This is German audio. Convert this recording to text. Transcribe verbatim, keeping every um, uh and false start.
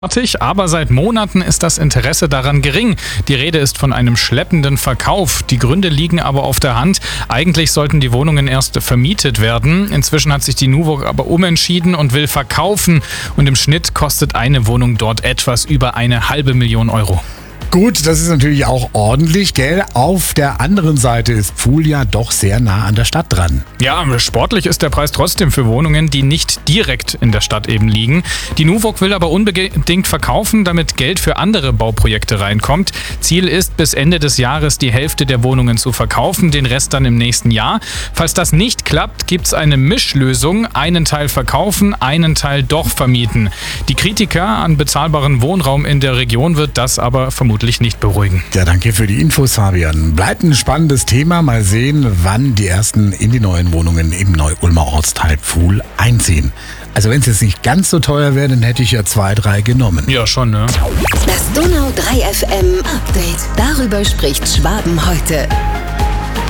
Aber seit Monaten ist das Interesse daran gering. Die Rede ist von einem schleppenden Verkauf. Die Gründe liegen aber auf der Hand. Eigentlich sollten die Wohnungen erst vermietet werden. Inzwischen hat sich die NUWOG aber umentschieden und will verkaufen. Und im Schnitt kostet eine Wohnung dort etwas über eine halbe Million Euro. Gut, das ist natürlich auch ordentlich, gell? Auf der anderen Seite ist Pfuhl ja doch sehr nah an der Stadt dran. Ja, sportlich ist der Preis trotzdem für Wohnungen, die nicht direkt in der Stadt eben liegen. Die NUWOG will aber unbedingt verkaufen, damit Geld für andere Bauprojekte reinkommt. Ziel ist, bis Ende des Jahres die Hälfte der Wohnungen zu verkaufen, den Rest dann im nächsten Jahr. Falls das nicht klappt, gibt es eine Mischlösung. Einen Teil verkaufen, einen Teil doch vermieten. Die Kritiker an bezahlbaren Wohnraum in der Region wird das aber vermutlich nicht beruhigen. Ja, danke für die Infos, Fabian. Bleibt ein spannendes Thema. Mal sehen, wann die ersten in die neuen Wohnungen im Neu-Ulmer Ortsteil Pfuhl einziehen. Also wenn es jetzt nicht ganz so teuer wäre, dann hätte ich ja zwei, drei genommen. Ja, schon, ne? Das Donau drei F M Update. Darüber spricht Schwaben heute.